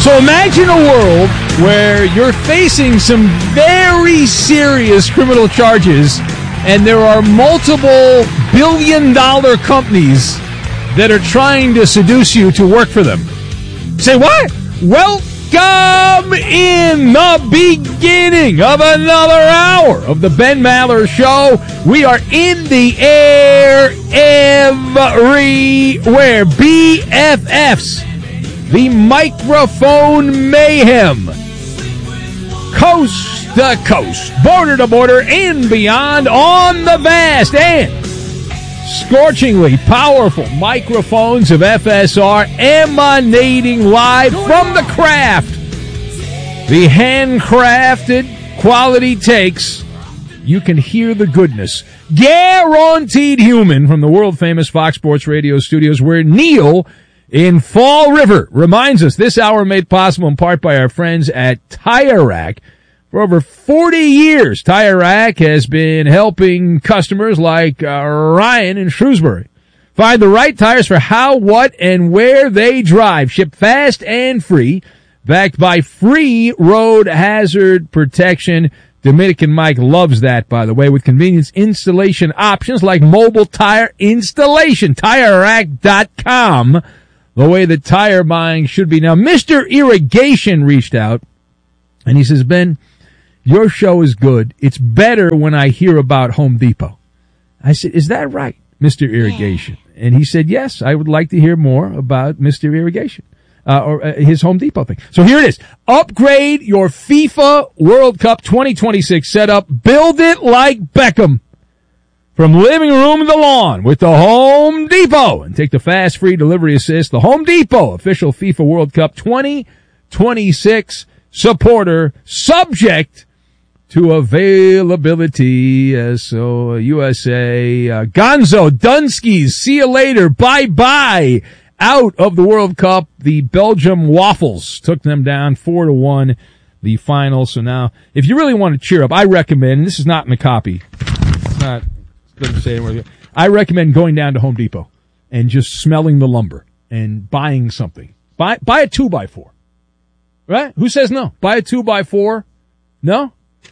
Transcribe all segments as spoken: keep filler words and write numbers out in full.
So imagine a world where you're facing some very serious criminal charges and there are multiple billion-dollar companies that are trying to seduce you to work for them. Say what? Welcome in the beginning of another hour of the Ben Maller Show. We are in the air everywhere. B F Fs. The microphone mayhem. Coast to coast, border to border, and beyond on the vast and scorchingly powerful microphones of F S R emanating live from the craft. The handcrafted quality takes. You can hear the goodness. Guaranteed human from the world-famous Fox Sports Radio studios where Neil in Fall River reminds us this hour made possible in part by our friends at Tire Rack. For over forty years, Tire Rack has been helping customers like uh, Ryan in Shrewsbury find the right tires for how, what, and where they drive. Shipped fast and free, backed by free road hazard protection. Dominican Mike loves that, by the way, with convenience installation options like mobile tire installation. Tire Rack dot com. The way that tire buying should be. Now, Mister Irrigation reached out, and he says, Ben, your show is good. It's better when I hear about Home Depot. I said, is that right, Mister Irrigation? And he said, yes, I would like to hear more about Mister Irrigation, uh, or uh, his Home Depot thing. So here it is. Upgrade your FIFA World Cup twenty twenty-six setup. Build it like Beckham. From living room to the lawn with the Home Depot. And take the fast, free delivery assist. The Home Depot, official FIFA World Cup twenty twenty-six supporter, subject to availability. Uh, so, uh, U S A, uh, Gonzo, Dunskies, see you later. Bye-bye. Out of the World Cup, the Belgium Waffles took them down four to one, the final. So now, if you really want to cheer up, I recommend, and this is not in the copy. It's not... Doesn't say anywhere. I recommend going down to Home Depot and just smelling the lumber and buying something. Buy buy a two by four, right? Who says no? Buy a two by four. No,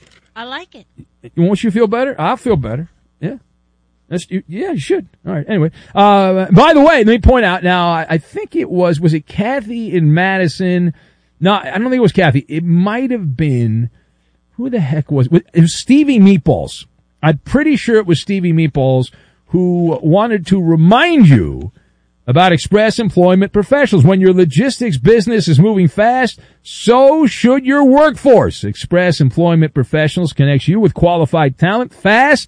I like it. Won't you feel better? I'll feel better. Yeah, that's you, yeah. You should. All right. Anyway, uh, by the way, let me point out. Now, I, I think it was was it Kathy in Madison? No, I don't think it was Kathy. It might have been who the heck was it? It was Stevie Meatballs. I'm pretty sure it was Stevie Meatballs who wanted to remind you about Express Employment Professionals. When your logistics business is moving fast, so should your workforce. Express Employment Professionals connects you with qualified talent fast.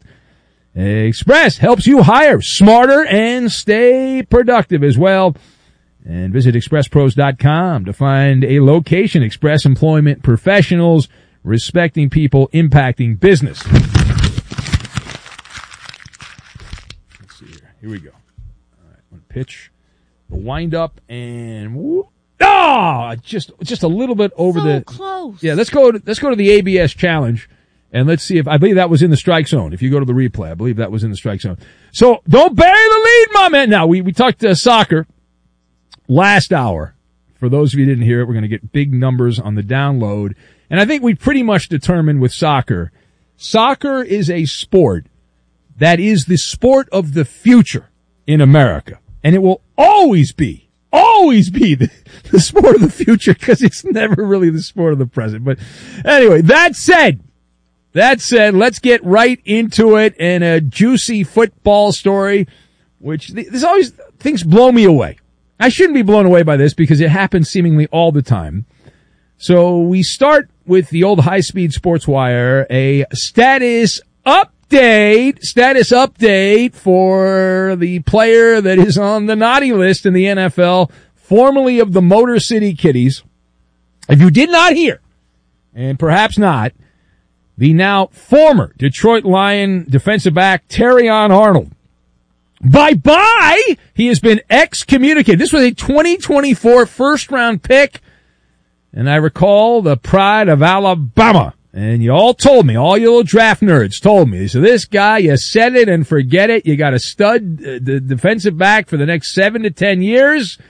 Express helps you hire smarter and stay productive as well. And visit express pros dot com to find a location. Express Employment Professionals, respecting people, impacting business. Here we go. All right, one pitch, the wind up, and whoop. Ah, just just a little bit over so the close. Yeah, let's go to let's go to the A B S challenge, and let's see if I believe that was in the strike zone. If you go to the replay, I believe that was in the strike zone. So don't bury the lead, my man. Now we we talked uh, soccer last hour. For those of you who didn't hear it, we're going to get big numbers on the download, and I think we pretty much determined with soccer, soccer is a sport that is the sport of the future in America. And it will always be, always be the, the sport of the future because it's never really the sport of the present. But anyway, that said, that said, let's get right into it and a juicy football story, which there's always, things blow me away. I shouldn't be blown away by this because it happens seemingly all the time. So we start with the old high-speed sports wire, a status up. Update, status update for the player that is on the naughty list in the N F L, formerly of the Motor City Kitties. If you did not hear, and perhaps not, the now former Detroit Lion defensive back Terrion Arnold. Bye-bye! He has been excommunicated. This was a twenty twenty-four first-round pick, and I recall the pride of Alabama. And you all told me, all you little draft nerds told me, so this guy, you set it and forget it. You got a stud uh, the defensive back for the next seven to ten years.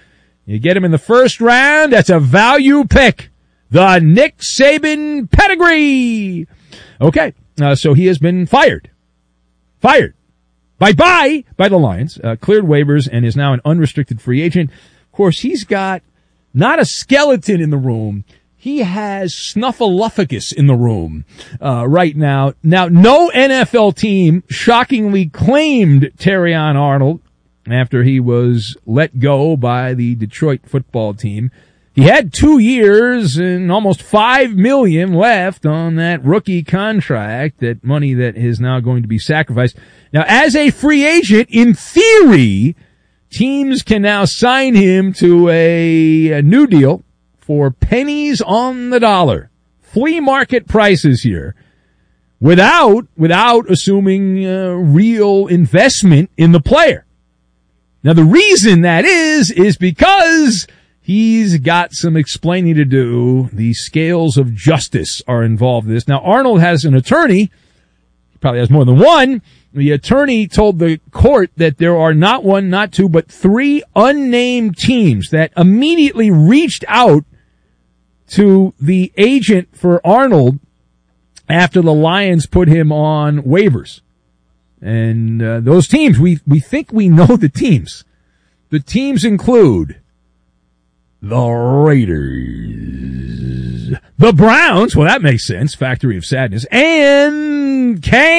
You get him in the first round, that's a value pick. The Nick Saban pedigree. Okay, uh, so he has been fired. Fired. Bye-bye by the Lions. Uh, cleared waivers and is now an unrestricted free agent. Of course, he's got not a skeleton in the room. He has Snuffleupagus in the room uh, right now. Now, no N F L team shockingly claimed Terrion Arnold after he was let go by the Detroit football team. He had two years and almost five million dollars left on that rookie contract, that money that is now going to be sacrificed. Now, as a free agent, in theory, teams can now sign him to a, a new deal for pennies on the dollar, flea market prices here, without without assuming uh, real investment in the player. Now, the reason that is is because he's got some explaining to do. The scales of justice are involved in this. Now, Arnold has an attorney. He probably has more than one. The attorney told the court that there are not one, not two, but three unnamed teams that immediately reached out to the agent for Arnold after the Lions put him on waivers. And uh, those teams, we we think we know the teams. The teams include the Raiders, the Browns, well, that makes sense, Factory of Sadness, and K